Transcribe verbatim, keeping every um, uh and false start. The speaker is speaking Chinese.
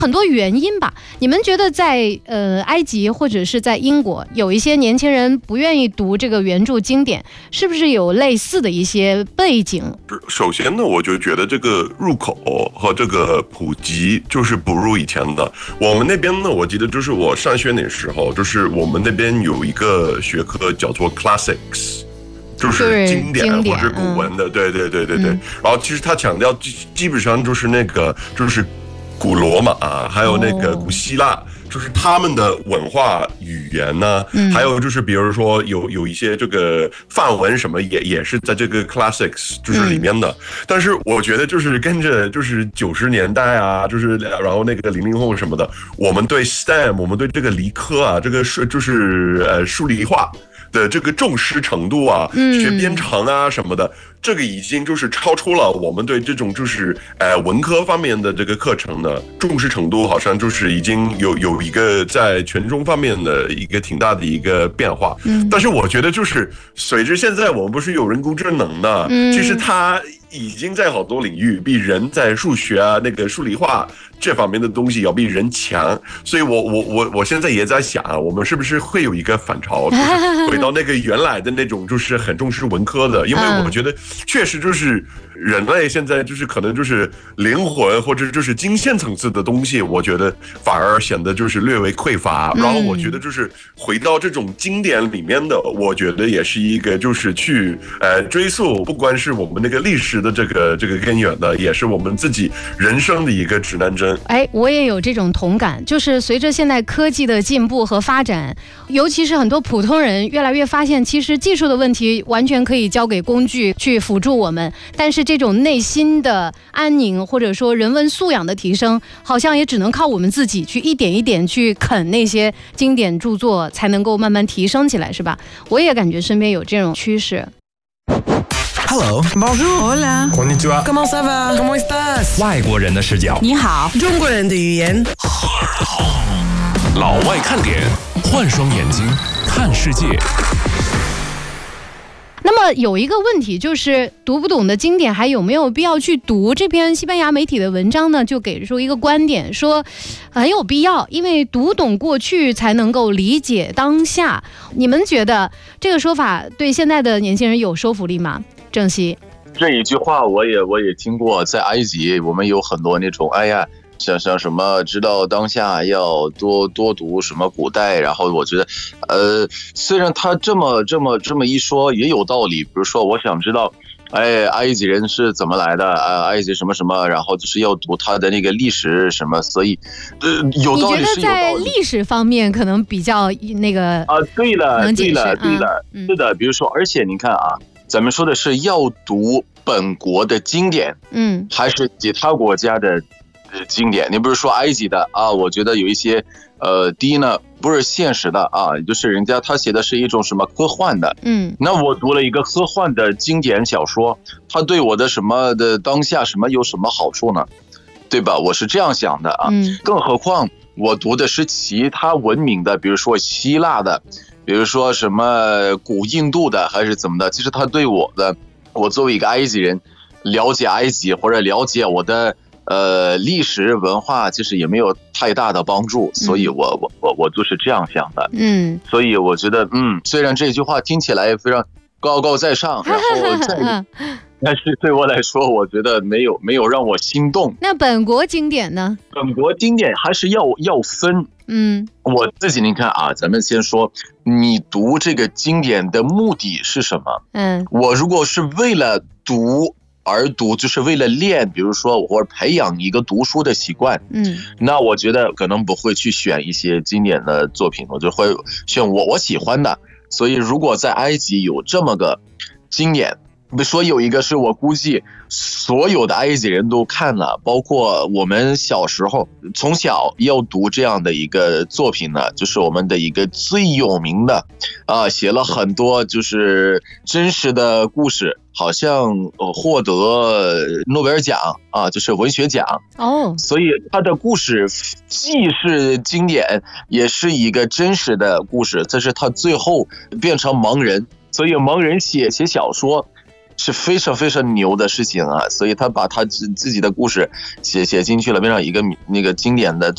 很多原因吧。你们觉得在呃埃及或者是在英国，有一些年轻人不愿意读这个原著经典，是不是有类似的一些背景？ 首先呢，我就觉得这个入口和这个普及就是不如以前的。我们那边呢，我记得就是我上学那时候，就是我们那边有一个学科叫做 classics。就是经典或者古文的，对对对对对。然后其实他强调基基本上就是那个就是古罗马啊，还有那个古希腊，就是他们的文化语言呢，还有就是比如说有有一些这个范文什么也也是在这个 classics 就是里面的。但是我觉得就是跟着就是九十年代啊，就是然后那个零零后什么的，我们对 S T E M， 我们对这个理科啊，这个是就是呃数理化的这个重视程度啊，学编程啊什么的，这个已经就是超出了我们对这种就是呃文科方面的这个课程的重视程度，好像就是已经有有一个在权重方面的一个挺大的一个变化。嗯，但是我觉得就是随着现在我们不是有人工智能的，嗯，其实它已经在好多领域比人在数学啊那个数理化这方面的东西要比人强，所以我我我我现在也在想啊，我们是不是会有一个反潮，就是回到那个原来的那种就是很重视文科的，因为我觉得确实就是人类现在就是可能就是灵魂或者就是精神层次的东西，我觉得反而显得就是略微匮乏。然后我觉得就是回到这种经典里面的，我觉得也是一个就是去呃追溯，不光是我们那个历史的这个这个根源的，也是我们自己人生的一个指南针。 哎，我也有这种同感，就是随着现在科技的进步和发展，尤其是很多普通人越来越发现，其实技术的问题完全可以交给工具去辅助我们，但是这种内心的安宁或者说人文素养的提升，好像也只能靠我们自己去一点一点去啃那些经典著作，才能够慢慢提升起来，是吧？我也感觉身边有这种趋势。 Hello, bonjour, hola, konnichiwa, comment ça va, comment estás？ 外国人的视角， 你好，中国人的语言。 老外看点，换双眼睛看世界。 那么有一个问题就是读不懂的经典还有没有必要去读？这篇西班牙媒体的文章呢，就给出一个观点，说很有必要，因为读懂过去才能够理解当下。你们觉得这个说法对现在的年轻人有说服力吗？郑希， 这一句话我也我也听过，在埃及我们有很多那种，哎呀。像像什么知道当下要多多读什么古代，然后我觉得，呃，虽然他这么这么这么一说也有道理。比如说，我想知道，哎，埃及人是怎么来的？呃，埃及什么什么，然后就是要读他的那个历史什么，所以，呃，有道理是有道理。 你觉得在历史方面可能比较那个啊？对了，对了，对了， 嗯、 是的。比如说，而且你看啊，咱们说的是要读本国的经典，嗯，还是其他国家的？经典，你不是说埃及的啊？我觉得有一些，呃，第一呢，不是现实的啊，就是人家他写的是一种什么科幻的，嗯，那我读了一个科幻的经典小说，它对我的什么的当下什么有什么好处呢？对吧？我是这样想的啊，嗯，更何况我读的是其他文明的，比如说希腊的，比如说什么古印度的，还是怎么的？其实他对我的，我作为一个埃及人，了解埃及或者了解我的。呃，历史文化其实也没有太大的帮助，所以我我我我就是这样想的，嗯，所以我觉得，嗯，虽然这句话听起来非常高高在上，然后在，但是对我来说，我觉得没有没有让我心动。 那本国经典呢？ 本国经典还是要要分，嗯，我自己你看啊，咱们先说，你读这个经典的目的是什么？嗯，我如果是为了读。而读就是为了练，比如说或者培养一个读书的习惯，嗯，那我觉得可能不会去选一些经典的作品，我就会选我我喜欢的。所以如果在埃及有这么个经典，比如说有一个是我估计所有的埃及人都看了，包括我们小时候从小要读这样的一个作品呢，就是我们的一个最有名的啊，写了很多就是真实的故事，好像获得诺贝尔奖啊，就是文学奖哦，所以他的故事既是经典，也是一个真实的故事。这是他最后变成盲人，所以盲人写写小说是非常非常牛的事情啊，所以他把他自己的故事写写进去了，变成一个那个经典的